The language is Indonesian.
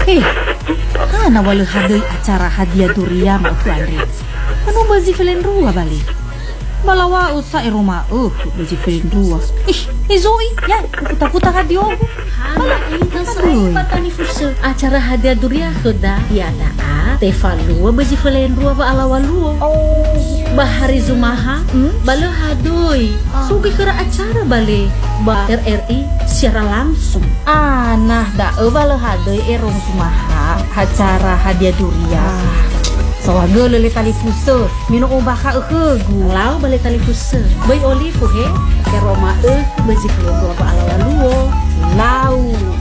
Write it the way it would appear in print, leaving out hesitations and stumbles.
Eh, hana walau hadai acara hadiah durian waktu Andre. Anu bazi filen rua balik. Balawa usa rumah bazi filen rua. Zoi, ya, puta-puta radio. Hala, ini patani fusa. Acara hadiah durian sudah tiada. Teva lua bazi filen rua ba alawa lua. Bahari Zumaha, balo hadoi. Sugi kera acara balik. Ba RRI secara langsung. Nah, balo hadai erong Zumaha acara hadiah durian. Sawaga lele tali fusa, minum ubah Gulau balik tali fusa. Bay olive he, ke Roma bazi filen rua ba alawa lua. Lau.